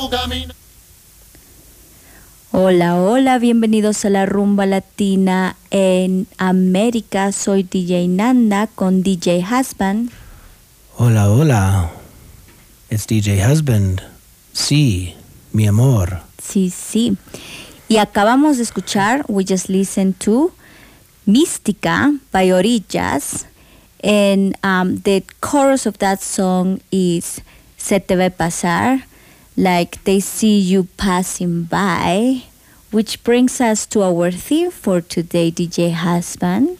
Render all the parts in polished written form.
Hola, hola, bienvenidos a la Rumba Latina en América. Soy DJ Nanda con DJ Husband. Hola, hola. It's DJ Husband. Sí, mi amor. Sí, sí. Y acabamos de escuchar, we just listened to Mística by Orillas. And the chorus of that song is Se te ve pasar, like they see you passing by, which brings us to our theme for today, DJ Husband.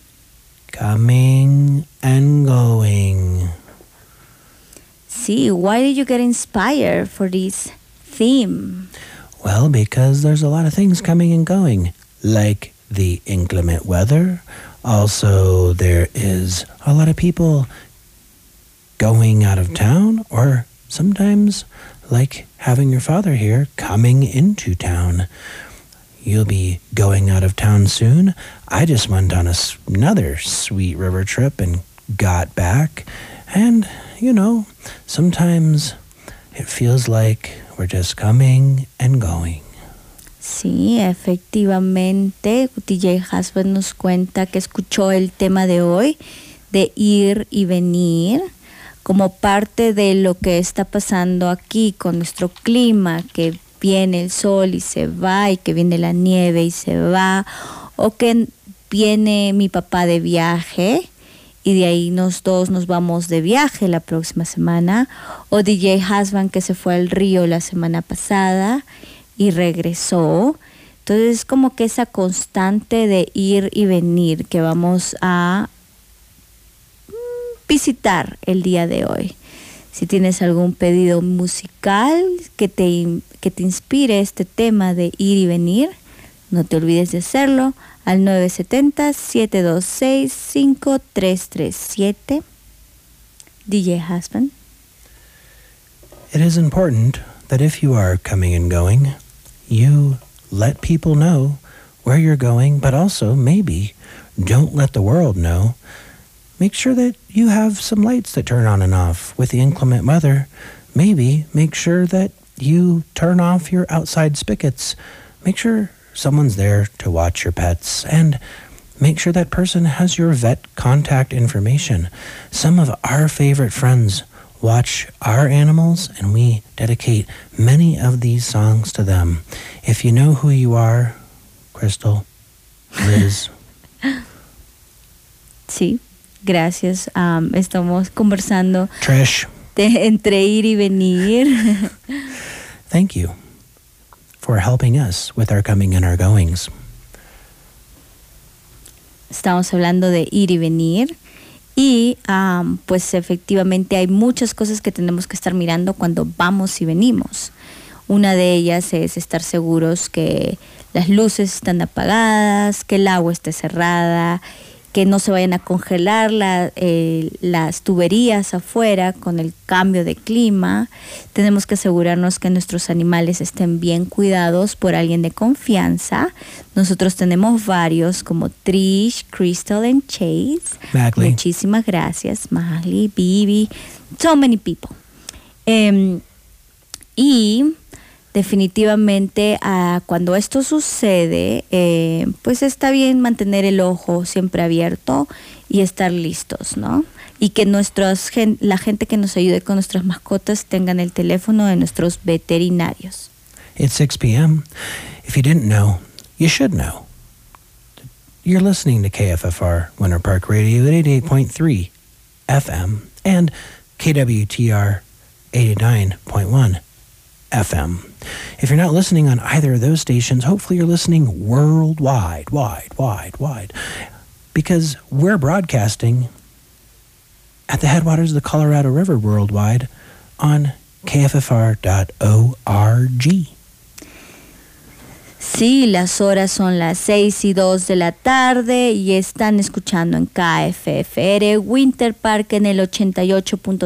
Coming and going. See, why did you get inspired for this theme? Well, because there's a lot of things coming and going, like the inclement weather. Also, there is a lot of people going out of town, or sometimes, like having your father here, coming into town. You'll be going out of town soon. I just went on another sweet river trip and got back. And, you know, sometimes it feels like we're just coming and going. Sí, efectivamente, DJ Husband nos cuenta que escuchó el tema de hoy, de ir y venir, como parte de lo que está pasando aquí con nuestro clima, que viene el sol y se va, y que viene la nieve y se va, o que viene mi papá de viaje y de ahí nos vamos de viaje la próxima semana, o DJ Husband que se fue al río la semana pasada y regresó. Entonces es como que esa constante de ir y venir que vamos a visitar el día de hoy. Si tienes algún pedido musical que te inspire este tema de ir y venir, no te olvides de hacerlo al 970-726-5337. DJ Husband. It is important that if you are coming and going, you let people know where you're going, but also maybe don't let the world know. Make sure that you have some lights that turn on and off. With the inclement weather, maybe make sure that you turn off your outside spigots. Make sure someone's there to watch your pets, and make sure that person has your vet contact information. Some of our favorite friends watch our animals, and we dedicate many of these songs to them. If you know who you are, Crystal, Liz. Sí. Gracias. Estamos conversando Trish. Entre ir y venir. Thank you for helping us with our coming and our goings. Estamos hablando de ir y venir y pues efectivamente hay muchas cosas que tenemos que estar mirando cuando vamos y venimos. Una de ellas es estar seguros que las luces están apagadas, que el agua esté cerrada, que no se vayan a congelar las tuberías afuera con el cambio de clima. Tenemos que asegurarnos que nuestros animales estén bien cuidados por alguien de confianza. Nosotros tenemos varios como Trish, Crystal and Chase. Magley. Muchísimas gracias. Magley, Bibi, so many people. Y definitivamente cuando esto sucede, pues está bien mantener el ojo siempre abierto y estar listos, ¿no? Y que la gente que nos ayude con nuestras mascotas tengan el teléfono de nuestros veterinarios. It's 6 p.m. If you didn't know, you should know. You're listening to KFFR Winter Park Radio at 88.3 FM and KWTR 89.1 FM. If you're not listening on either of those stations, hopefully you're listening worldwide, wide, because we're broadcasting at the headwaters of the Colorado River worldwide on kffr.org. Sí, las horas son las 6:02 de la tarde y están escuchando en KFFR Winter Park en el 88.3